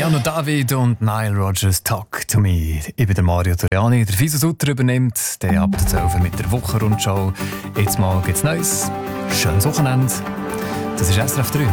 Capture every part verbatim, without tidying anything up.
Jano David und Nile Rodgers Talk to Me. Ich bin der Mario Toriani. Der Fisa Sutter übernimmt den ab der zwölf mit der Wochenrundschau. Jetzt mal geht's Neues. Schönes Wochenende. Das ist S R F drei.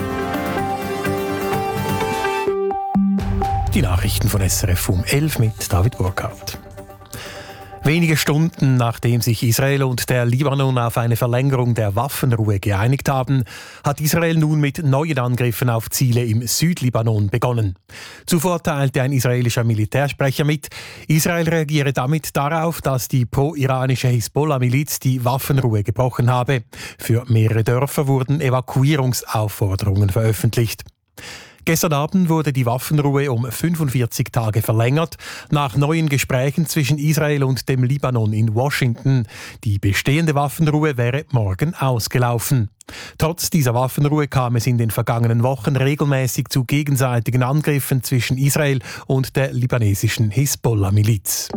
Die Nachrichten von S R F um elf mit David Burkhardt. Wenige Stunden nachdem sich Israel und der Libanon auf eine Verlängerung der Waffenruhe geeinigt haben, hat Israel nun mit neuen Angriffen auf Ziele im Südlibanon begonnen. Zuvor teilte ein israelischer Militärsprecher mit, Israel reagiere damit darauf, dass die pro-iranische Hisbollah-Miliz die Waffenruhe gebrochen habe. Für mehrere Dörfer wurden Evakuierungsaufforderungen veröffentlicht. Gestern Abend wurde die Waffenruhe um fünfundvierzig Tage verlängert, nach neuen Gesprächen zwischen Israel und dem Libanon in Washington. Die bestehende Waffenruhe wäre morgen ausgelaufen. Trotz dieser Waffenruhe kam es in den vergangenen Wochen regelmäßig zu gegenseitigen Angriffen zwischen Israel und der libanesischen Hisbollah-Miliz.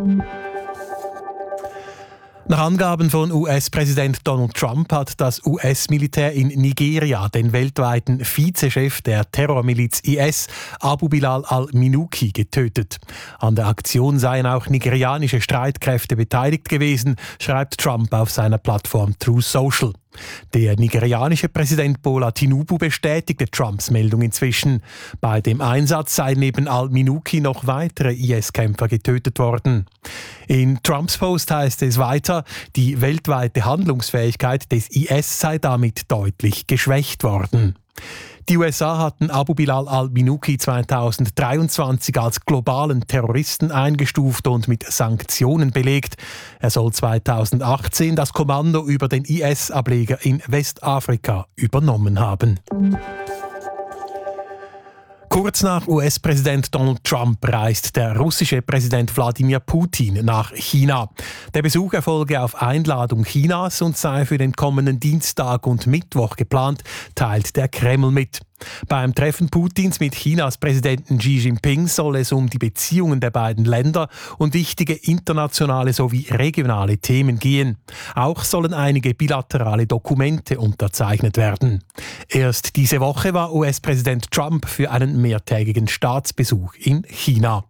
Nach Angaben von U S-Präsident Donald Trump hat das U S-Militär in Nigeria den weltweiten Vizechef der Terrormiliz I S, Abu Bilal al-Minuki, getötet. An der Aktion seien auch nigerianische Streitkräfte beteiligt gewesen, schreibt Trump auf seiner Plattform Truth Social. Der nigerianische Präsident Bola Tinubu bestätigte Trumps Meldung inzwischen. Bei dem Einsatz seien neben al-Minuki noch weitere I S-Kämpfer getötet worden. In Trumps Post heißt es weiter, die weltweite Handlungsfähigkeit des I S sei damit deutlich geschwächt worden. Die U S A hatten Abu Bilal al-Minuki zweitausenddreiundzwanzig als globalen Terroristen eingestuft und mit Sanktionen belegt. Er soll zweitausendachtzehn das Kommando über den I S-Ableger in Westafrika übernommen haben. Kurz nach U S-Präsident Donald Trump reist der russische Präsident Wladimir Putin nach China. Der Besuch erfolge auf Einladung Chinas und sei für den kommenden Dienstag und Mittwoch geplant, teilt der Kreml mit. Beim Treffen Putins mit Chinas Präsidenten Xi Jinping soll es um die Beziehungen der beiden Länder und wichtige internationale sowie regionale Themen gehen. Auch sollen einige bilaterale Dokumente unterzeichnet werden. Erst diese Woche war U S-Präsident Trump für einen mehrtägigen Staatsbesuch in China.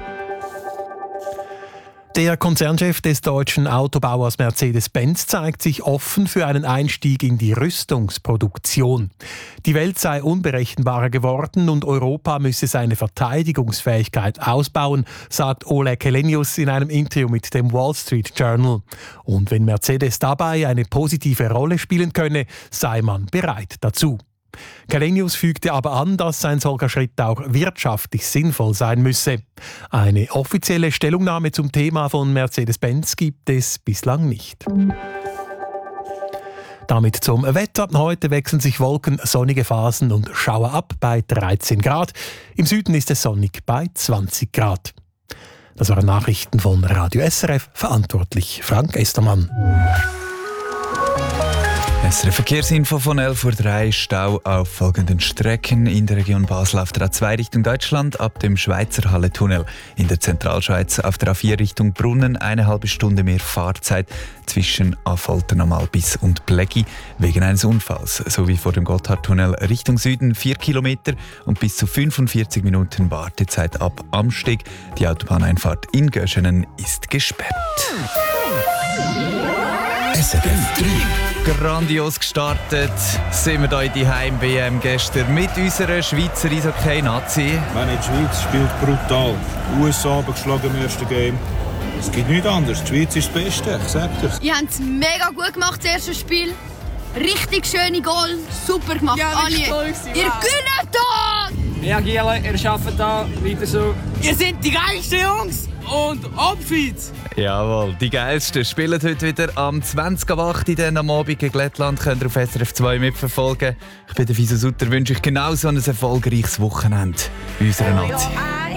Der Konzernchef des deutschen Autobauers Mercedes-Benz zeigt sich offen für einen Einstieg in die Rüstungsproduktion. Die Welt sei unberechenbarer geworden und Europa müsse seine Verteidigungsfähigkeit ausbauen, sagt Oleg Kelenius in einem Interview mit dem Wall Street Journal. Und wenn Mercedes dabei eine positive Rolle spielen könne, sei man bereit dazu. Kelenius fügte aber an, dass ein solcher Schritt auch wirtschaftlich sinnvoll sein müsse. Eine offizielle Stellungnahme zum Thema von Mercedes-Benz gibt es bislang nicht. Damit zum Wetter. Heute wechseln sich Wolken, sonnige Phasen und Schauer ab bei dreizehn Grad. Im Süden ist es sonnig bei zwanzig Grad. Das waren Nachrichten von Radio S R F, verantwortlich Frank Estermann. S R F-Verkehrsinfo von elf Uhr drei. Stau auf folgenden Strecken in der Region Basel auf der A zwei Richtung Deutschland ab dem Schweizer Halle-Tunnel. In der Zentralschweiz auf der A vier Richtung Brunnen eine halbe Stunde mehr Fahrzeit zwischen Affolter am Albis und Pleggi wegen eines Unfalls. Sowie vor dem Gotthardtunnel Richtung Süden vier Kilometer und bis zu fünfundvierzig Minuten Wartezeit ab Amsteg. Die Autobahneinfahrt in Göschenen ist gesperrt. S R F drei. Grandios gestartet sind wir hier in die Heim-W M gestern mit unserer Schweizer Eishockey-Nazi. Meine, die Schweiz spielt brutal. U S A geschlagen im ersten Game. Es gibt nichts anderes. Die Schweiz ist das Beste, ich sag dir. Ihr habt es mega gut gemacht, das erste Spiel. Richtig schöne Goal, super gemacht, ja, alle. Ihr wow. gönnt da! Ja, Giele, ihr arbeitet da weiter so. Ihr seid die geilsten Jungs! Und Abschied! Jawohl, die geilsten spielen heute wieder am zwanzig ab acht in den am Abend gegen Lettland. Könnt ihr auf S R F zwei mitverfolgen. Ich bin der Fisa Sutter, wünsche euch genauso ein erfolgreiches Wochenende bei unserer Nazi.